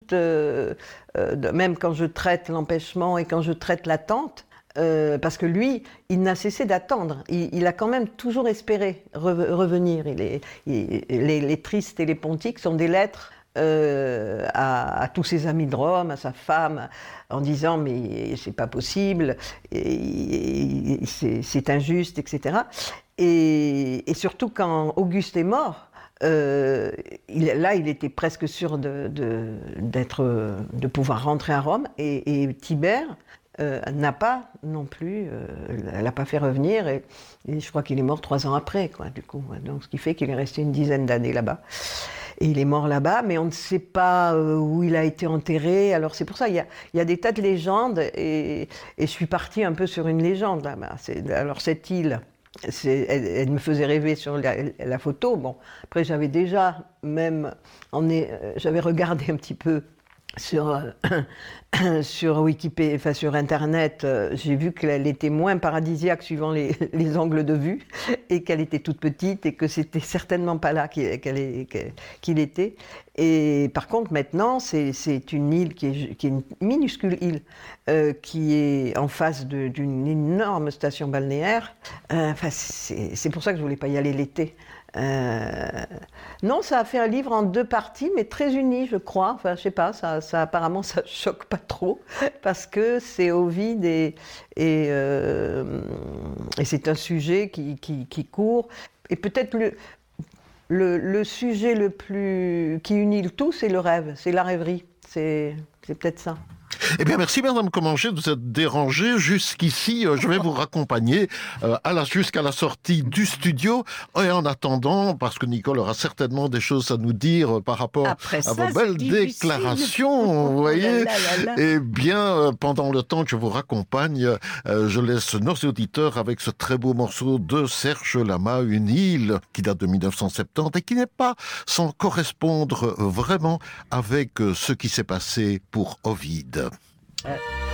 même quand je traite l'empêchement et quand je traite l'attente, parce que lui, il n'a cessé d'attendre. Il a quand même toujours espéré revenir. Les Tristes et les Pontiques sont des lettres à tous ses amis de Rome, à sa femme, en disant mais c'est pas possible, c'est injuste, etc. Et surtout quand Auguste est mort, il était presque sûr de pouvoir rentrer à Rome, et Tibère n'a pas non plus, elle n'a pas fait revenir, et je crois qu'il est mort 3 ans après, quoi, du coup. Donc, ce qui fait qu'il est resté une dizaine d'années là-bas. Et il est mort là-bas, mais on ne sait pas où il a été enterré. Alors c'est pour ça, il y a des tas de légendes, et je suis partie un peu sur une légende là-bas. Alors cette île, elle me faisait rêver sur la photo. Bon, après j'avais déjà j'avais regardé un petit peu sur Wikipédia, enfin sur Internet, j'ai vu qu'elle était moins paradisiaque suivant les angles de vue, et qu'elle était toute petite, et que c'était certainement pas là qu'il était. Et par contre, maintenant, c'est une île qui est une minuscule île, qui est en face d'une énorme station balnéaire. Enfin, c'est pour ça que je voulais pas y aller l'été. Non, ça a fait un livre en 2 parties, mais très uni, je crois. Enfin, je sais pas, ça apparemment ça choque pas trop, parce que c'est Ovide, et c'est un sujet qui court. Et peut-être le sujet qui unit le tout, c'est le rêve, c'est la rêverie. C'est peut-être ça. Eh bien, merci Madame Commanger de vous être dérangée jusqu'ici. Je vais vous raccompagner jusqu'à la sortie du studio. Et en attendant, parce que Nicole aura certainement des choses à nous dire par rapport à vos belles déclarations, vous voyez. Eh bien, pendant le temps que je vous raccompagne, je laisse nos auditeurs avec ce très beau morceau de Serge Lama, Une île, qui date de 1970 et qui n'est pas sans correspondre vraiment avec ce qui s'est passé pour Ovide.